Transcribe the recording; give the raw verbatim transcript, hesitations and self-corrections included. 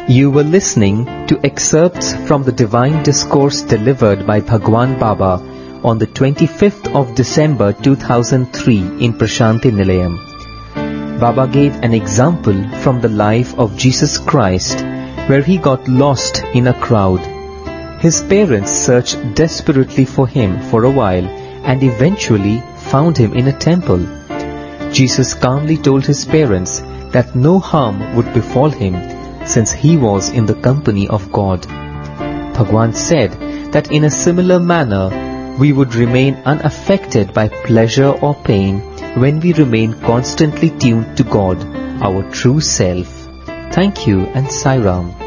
You were listening to excerpts from the Divine Discourse delivered by Bhagwan Baba on the twenty-fifth of December two thousand three in Prashanti Nilayam. Baba gave an example from the life of Jesus Christ where he got lost in a crowd. His parents searched desperately for him for a while and eventually found him in a temple. Jesus calmly told his parents that no harm would befall him since he was in the company of God. Bhagwan said that in a similar manner we would remain unaffected by pleasure or pain when we remain constantly tuned to God, our true self. Thank you and Sai Ram.